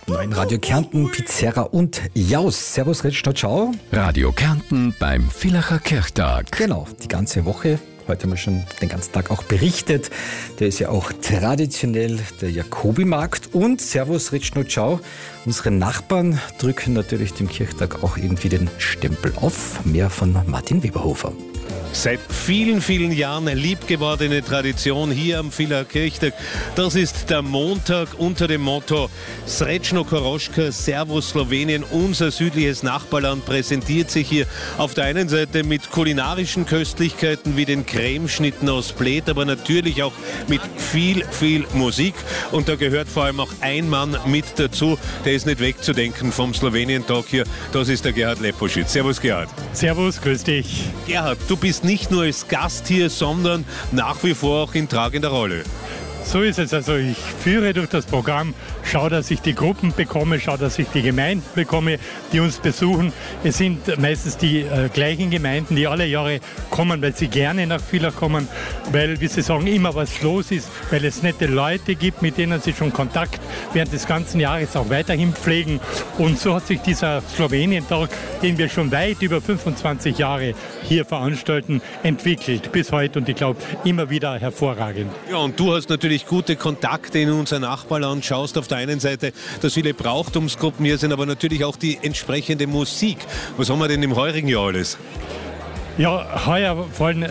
Neuen Radio Kärnten, Pizzeria und Jaus. Servus, Retschno, ciao. Radio Kärnten beim Villacher Kirchtag. Genau, die ganze Woche. Heute haben wir schon den ganzen Tag auch berichtet. Der ist ja auch traditionell der Jakobimarkt. Und Servus, Retschno, ciao. Unsere Nachbarn drücken natürlich dem Kirchtag auch irgendwie den Stempel auf. Mehr von Martin Weberhofer. Seit vielen, vielen Jahren liebgewordene Tradition hier am Villacher Kirchtag. Das ist der Montag unter dem Motto Srećno Koroška, Servus Slowenien. Unser südliches Nachbarland präsentiert sich hier auf der einen Seite mit kulinarischen Köstlichkeiten wie den Cremeschnitten aus Bled, aber natürlich auch mit viel, viel Musik. Und da gehört vor allem auch ein Mann mit dazu, der ist nicht wegzudenken vom Slowenien-Tag hier. Das ist der Gerhard Leposchitz. Servus, Gerhard. Servus, grüß dich. Gerhard, du bist nicht nur als Gast hier, sondern nach wie vor auch in tragender Rolle. So ist es. Also ich führe durch das Programm, schaue, dass ich die Gruppen bekomme, schaue, dass ich die Gemeinden bekomme, die uns besuchen. Es sind meistens die gleichen Gemeinden, die alle Jahre kommen, weil sie gerne nach Villach kommen, weil, wie sie sagen, immer was los ist, weil es nette Leute gibt, mit denen sie schon Kontakt während des ganzen Jahres auch weiterhin pflegen. Und so hat sich dieser Slowenien-Tag, den wir schon weit über 25 Jahre hier veranstalten, entwickelt bis heute und ich glaube immer wieder hervorragend. Ja, und du hast natürlich gute Kontakte in unser Nachbarland, schaust auf der einen Seite, dass viele Brauchtumsgruppen hier sind, aber natürlich auch die entsprechende Musik. Was haben wir denn im heurigen Jahr alles? Ja, heuer vor allem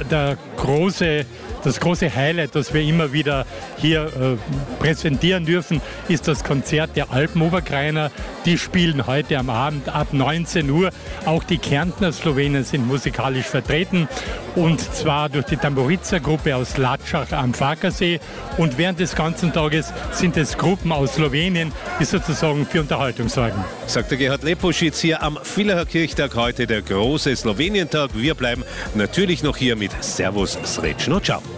das große Highlight, das wir immer wieder hier präsentieren dürfen, ist das Konzert der Alpenoberkreiner. Die spielen heute am Abend ab 19 Uhr. Auch die Kärntner Slowenen sind musikalisch vertreten und zwar durch die Tamburica-Gruppe aus Latschach am Farkasee. Und während des ganzen Tages sind es Gruppen aus Slowenien, die sozusagen für Unterhaltung sorgen. Sagt der Gerhard Leposchitz hier am Villacher Kirchtag, heute der große Slowenientag. Wir bleiben natürlich noch hier mit Servus, Srećno, ciao.